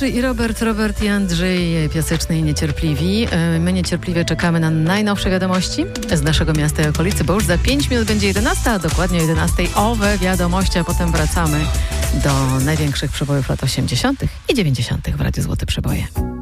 Andrzej i Robert i Andrzej, piaseczny i niecierpliwi. My niecierpliwie czekamy na najnowsze wiadomości z naszego miasta i okolicy, bo już za 5 minut będzie 11, a dokładnie o 11 owe wiadomości, a potem wracamy do największych przebojów lat 80. i 90. w Radiu Złote Przeboje.